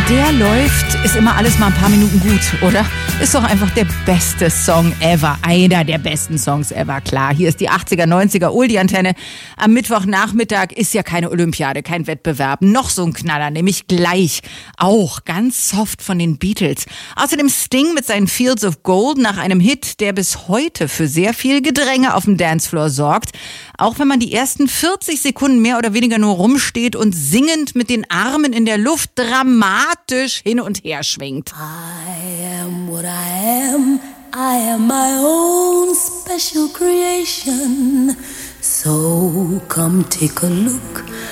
Wenn der läuft, ist immer alles mal ein paar Minuten gut, oder? Ist doch einfach der beste Song ever. Einer der besten Songs ever, klar. Hier ist die 80er, 90er Oldie-Antenne. Am Mittwochnachmittag ist ja keine Olympiade, kein Wettbewerb. Noch so ein Knaller, nämlich gleich. Auch ganz soft von den Beatles. Außerdem Sting mit seinen Fields of Gold nach einem Hit, der bis heute für sehr viel Gedränge auf dem Dancefloor sorgt. Auch wenn man die ersten 40 Sekunden mehr oder weniger nur rumsteht und singend mit den Armen in der Luft dramatisch hin und her schwingt. I am what I am. I am my own special creation. So come take a look